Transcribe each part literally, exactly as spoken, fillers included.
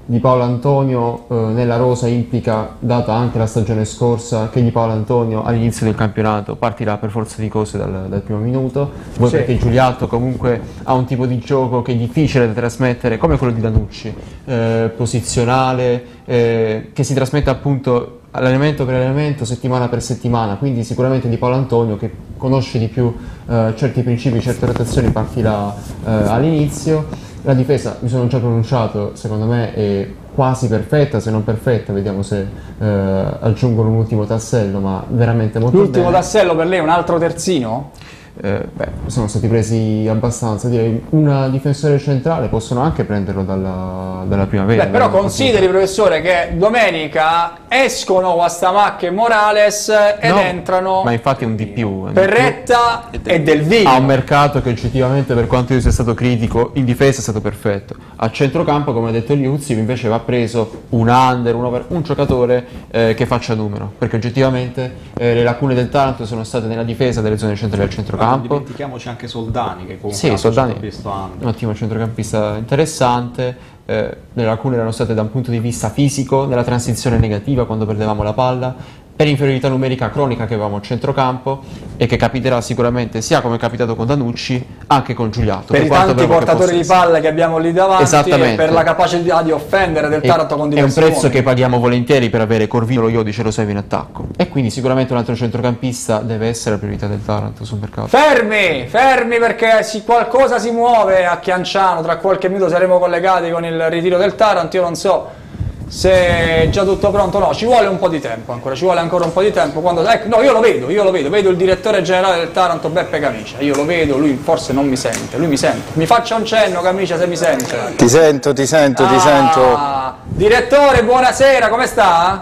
Di Paolo Antonio eh, nella rosa implica, data anche la stagione scorsa, che Di Paolo Antonio all'inizio del campionato partirà per forza di cose dal, dal primo minuto, vuoi sì. perché Giuliatto comunque ha un tipo di gioco che è difficile da trasmettere, come quello di Danucci, eh, posizionale, eh, che si trasmette appunto allenamento per allenamento, settimana per settimana, quindi sicuramente Di Paolo Antonio, che conosce di più eh, certi principi, certe rotazioni, partirà eh, all'inizio. La difesa, mi sono già pronunciato, secondo me è quasi perfetta, se non perfetta, vediamo se eh, aggiungono un ultimo tassello, ma veramente molto bene. L'ultimo tassello per lei è un altro terzino? Eh, beh, sono stati presi abbastanza, direi una difensore centrale, possono anche prenderlo dalla, dalla primavera. Beh, però consideri, professore, che domenica escono Guastamacca e Morales ed no, entrano ma infatti è un di più Perretta di più. e Del Vivo. Ha un mercato che oggettivamente, per quanto io sia stato critico, in difesa è stato perfetto. A centrocampo, come ha detto Liuzzi, invece va preso un under, un, over, un giocatore eh, che faccia numero, perché oggettivamente eh, le lacune del Taranto sono state nella difesa delle zone centrali del centrocampo. Non dimentichiamoci anche Soldani, che comunque sì, Soldani, un ottimo centrocampista interessante. Eh, le lacune erano state da un punto di vista fisico, nella transizione negativa quando perdevamo la palla, per inferiorità numerica cronica che avevamo a centrocampo e che capiterà sicuramente sia come è capitato con Danucci anche con Giuliatto. Per, per i tanti portatori di palla che abbiamo lì davanti e per la capacità di offendere del Taranto con diversi È un prezzo uomini. che paghiamo volentieri per avere Corvino, Iodice e Rosevi in attacco, e quindi sicuramente un altro centrocampista deve essere la priorità del Taranto sul mercato. Fermi, fermi perché si, qualcosa si muove a Chianciano, tra qualche minuto saremo collegati con il ritiro del Taranto, io non so se è già tutto pronto, no, ci vuole un po' di tempo ancora, ci vuole ancora un po' di tempo. Quando, ecco, no, io lo vedo, io lo vedo, vedo il direttore generale del Taranto, Beppe Camicia, io lo vedo, lui forse non mi sente, lui mi sente. Mi faccia un cenno, Camicia, se mi sente. Ti sento, ti sento, ah, ti sento. Direttore, buonasera, come sta?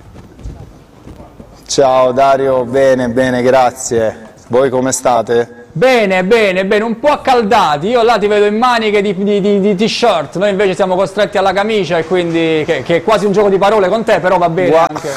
Ciao Dario, bene, bene, grazie. Voi come state? Bene, bene, bene, un po' accaldati, io là ti vedo in maniche di, di, di, di t-shirt, noi invece siamo costretti alla camicia e quindi che, che è quasi un gioco di parole con te, però va bene Gua anche.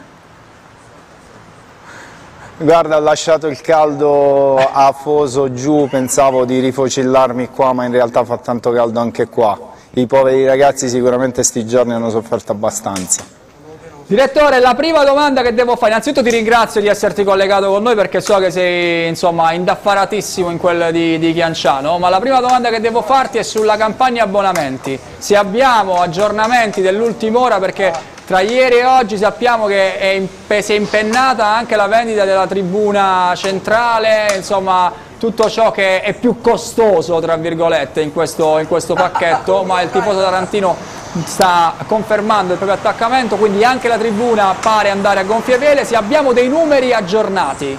Guarda, ho lasciato il caldo afoso giù, pensavo di rifocillarmi qua, ma in realtà fa tanto caldo anche qua. I poveri ragazzi sicuramente sti giorni hanno sofferto abbastanza. Direttore, la prima domanda che devo fare, innanzitutto ti ringrazio di esserti collegato con noi perché so che sei insomma indaffaratissimo in quella di, di Chianciano, ma la prima domanda che devo farti è sulla campagna abbonamenti. Se abbiamo aggiornamenti dell'ultima ora, perché tra ieri e oggi sappiamo che è in, si è impennata anche la vendita della tribuna centrale, insomma tutto ciò che è più costoso tra virgolette in questo, in questo pacchetto, ma il tifoso tarantino sta confermando il proprio attaccamento, quindi anche la tribuna pare andare a gonfie vele. Se abbiamo dei numeri aggiornati.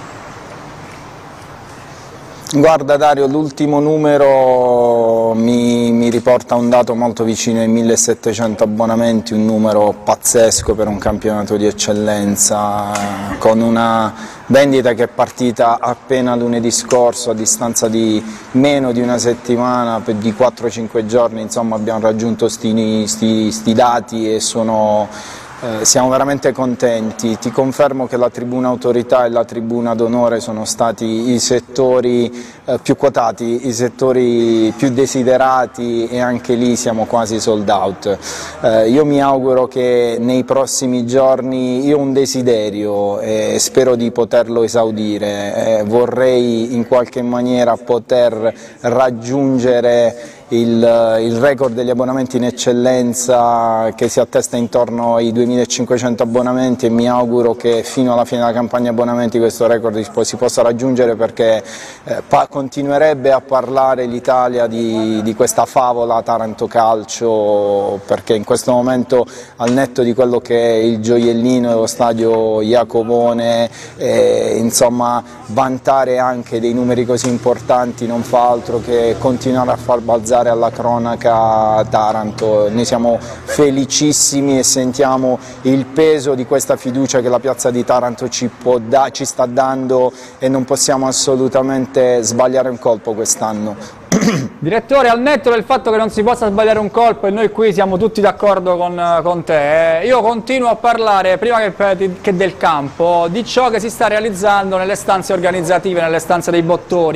Guarda Dario, l'ultimo numero mi, mi riporta un dato molto vicino ai millesettecento abbonamenti, un numero pazzesco per un campionato di eccellenza, con una vendita che è partita appena lunedì scorso, a distanza di meno di una settimana, di quattro cinque giorni, insomma abbiamo raggiunto sti, sti, sti dati e sono... Eh, siamo veramente contenti. Ti confermo che la tribuna autorità e la tribuna d'onore sono stati i settori eh, più quotati, i settori più desiderati e anche lì siamo quasi sold out. Eh, io mi auguro che nei prossimi giorni, io ho un desiderio e spero di poterlo esaudire, eh, vorrei in qualche maniera poter raggiungere Il, il record degli abbonamenti in eccellenza che si attesta intorno ai duemilacinquecento abbonamenti e mi auguro che fino alla fine della campagna abbonamenti questo record si possa raggiungere, perché eh, continuerebbe a parlare l'Italia di, di questa favola Taranto Calcio, perché in questo momento, al netto di quello che è il gioiellino dello stadio Iacovone, eh, insomma vantare anche dei numeri così importanti non fa altro che continuare a far balzare alla cronaca Taranto. Noi siamo felicissimi e sentiamo il peso di questa fiducia che la piazza di Taranto ci, può da, ci sta dando e non possiamo assolutamente sbagliare un colpo quest'anno. Direttore, al netto del fatto che non si possa sbagliare un colpo e noi qui siamo tutti d'accordo con, con te, eh, io continuo a parlare, prima che, che del campo, di ciò che si sta realizzando nelle stanze organizzative, nelle stanze dei bottoni.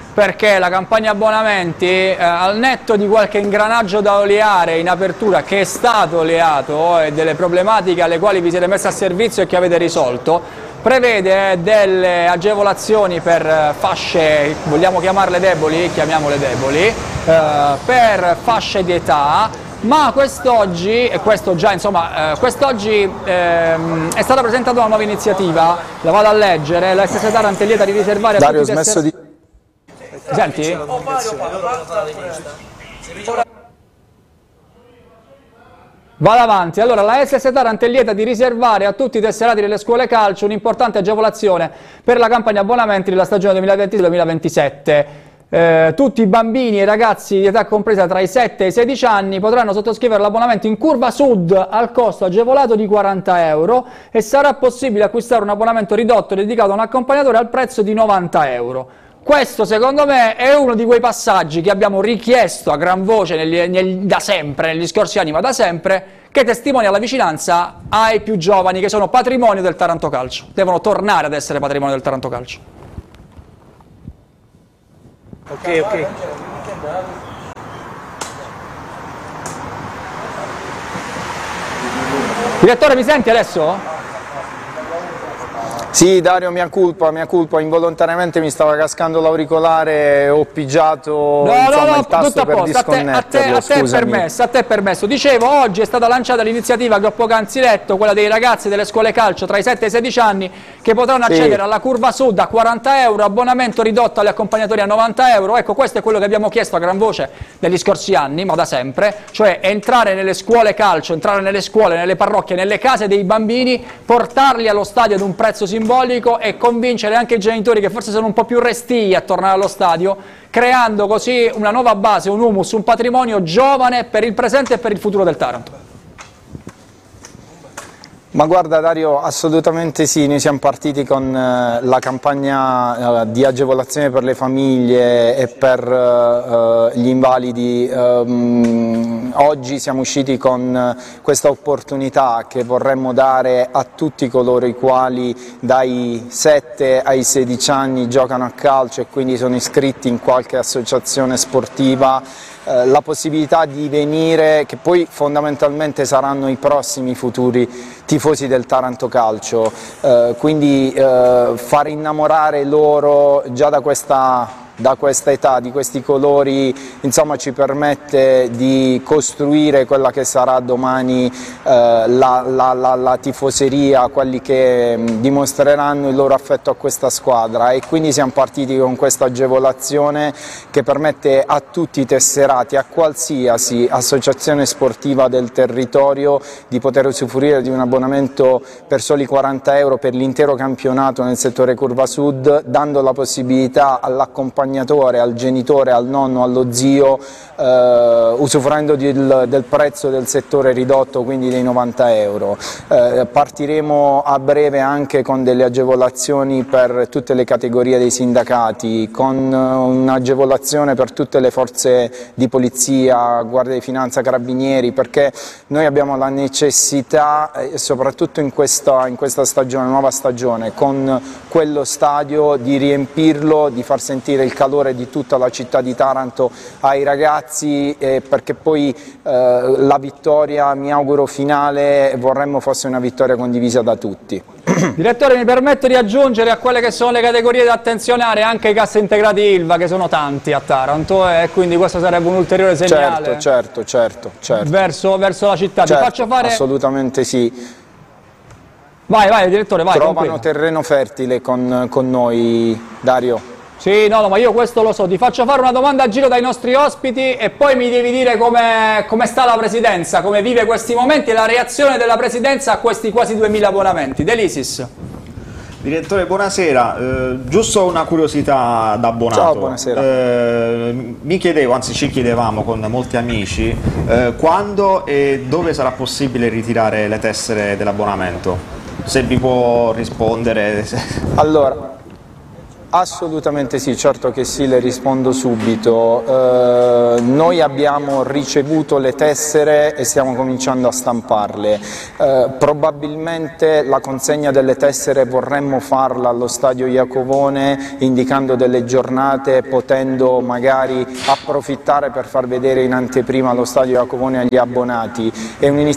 perché la campagna abbonamenti, eh, al netto di qualche ingranaggio da oleare in apertura che è stato oleato e delle problematiche alle quali vi siete messi a servizio e che avete risolto, prevede delle agevolazioni per fasce, vogliamo chiamarle deboli, chiamiamole deboli, eh, per fasce di età, ma quest'oggi, e questo già insomma, eh, quest'oggi ehm, è stata presentata una nuova iniziativa, la vado a leggere, la S S Taranto è lieta di riservare a Dario, ho tutti i smesso di... Senti? Vado avanti. Allora, la S S Taranto è lieta di riservare a tutti i tesserati delle scuole calcio un'importante agevolazione per la campagna abbonamenti della stagione duemilaventisei duemilaventisette. Eh, tutti i bambini e i ragazzi di età compresa tra i sette e i sedici anni potranno sottoscrivere l'abbonamento in Curva Sud al costo agevolato di quaranta euro e sarà possibile acquistare un abbonamento ridotto dedicato a un accompagnatore al prezzo di novanta euro. Questo secondo me è uno di quei passaggi che abbiamo richiesto a gran voce negli, negli, da sempre, negli scorsi anni, ma da sempre, che testimonia la vicinanza ai più giovani che sono patrimonio del Taranto Calcio. Devono tornare ad essere patrimonio del Taranto Calcio. Ok, ok. Direttore, mi senti adesso? Sì, Dario, mia colpa, mia colpa, involontariamente mi stava cascando l'auricolare e ho pigiato No, insomma, no, no, il tasto tutto a per posto, a te, a, te, disconnetterlo, a te è scusami. permesso, a te è permesso. Dicevo, oggi è stata lanciata l'iniziativa che ho poc'anzi letto, quella dei ragazzi delle scuole calcio tra i sette e i sedici anni che potranno Sì. accedere alla Curva Sud a quaranta euro, abbonamento ridotto agli accompagnatori a novanta euro. Ecco, questo è quello che abbiamo chiesto a gran voce negli scorsi anni, ma da sempre, cioè entrare nelle scuole calcio, entrare nelle scuole, nelle parrocchie, nelle case dei bambini, portarli allo stadio ad un prezzo simbolico e convincere anche i genitori che forse sono un po' più restii a tornare allo stadio, creando così una nuova base, un humus, un patrimonio giovane per il presente e per il futuro del Taranto. Ma guarda Dario, assolutamente sì, noi siamo partiti con eh, la campagna eh, di agevolazione per le famiglie e per eh, gli invalidi. Um, oggi siamo usciti con eh, questa opportunità che vorremmo dare a tutti coloro i quali dai sette ai sedici anni giocano a calcio e quindi sono iscritti in qualche associazione sportiva, eh, la possibilità di venire, che poi fondamentalmente saranno i prossimi futuri tifosi del Taranto Calcio, eh, quindi eh, far innamorare loro già da questa, da questa età, di questi colori, insomma ci permette di costruire quella che sarà domani eh, la, la, la, la tifoseria, quelli che mh, dimostreranno il loro affetto a questa squadra, e quindi siamo partiti con questa agevolazione che permette a tutti i tesserati, a qualsiasi associazione sportiva del territorio, di poter usufruire di un abbonamento per soli quaranta euro per l'intero campionato nel settore Curva Sud, dando la possibilità all'accompagnatore, al genitore, al nonno, allo zio, eh, usufruendo del, del prezzo del settore ridotto, quindi dei novanta euro. Eh, partiremo a breve anche con delle agevolazioni per tutte le categorie dei sindacati, con un'agevolazione per tutte le forze di polizia, Guardia di Finanza, Carabinieri, perché noi abbiamo la necessità, soprattutto in questa, in questa stagione, nuova stagione, con quello stadio, di riempirlo, di far sentire il calore di tutta la città di Taranto ai ragazzi, eh, perché poi eh, la vittoria, mi auguro finale, vorremmo fosse una vittoria condivisa da tutti. Direttore, mi permetto di aggiungere a quelle che sono le categorie da attenzionare anche i cassa integrati Ilva, che sono tanti a Taranto, e quindi questo sarebbe un ulteriore segnale Certo, certo, certo, certo. verso, verso la città. Certo, Ti faccio fare... assolutamente sì. Vai, vai, direttore, vai. Trovano concludo. terreno fertile con, con noi, Dario. Sì, no, no, ma io questo lo so. Ti faccio fare una domanda a giro dai nostri ospiti e poi mi devi dire come come sta la presidenza, come vive questi momenti e la reazione della presidenza a questi quasi duemila abbonamenti. Delisis. Direttore, buonasera. Eh, giusto una curiosità da abbonato. Ciao, buonasera. Eh, mi chiedevo, anzi ci chiedevamo con molti amici, eh, quando e dove sarà possibile ritirare le tessere dell'abbonamento? Se vi può rispondere. Allora, Assolutamente sì, certo che sì, le rispondo subito. Eh, noi abbiamo ricevuto le tessere e stiamo cominciando a stamparle. Eh, probabilmente la consegna delle tessere vorremmo farla allo stadio Iacovone, indicando delle giornate, potendo magari approfittare per far vedere in anteprima lo stadio Iacovone agli abbonati. È un'iniziativa